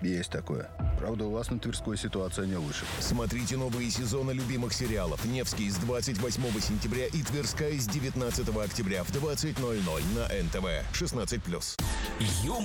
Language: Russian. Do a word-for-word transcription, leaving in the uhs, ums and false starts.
Есть такое. Правда, у вас на Тверской ситуация не лучше. Смотрите новые сезоны любимых сериалов. «Невский» с двадцать восьмого сентября и «Тверская» с девятнадцатого октября в двадцать ноль ноль на эн тэ вэ. шестнадцать плюс. Юмор.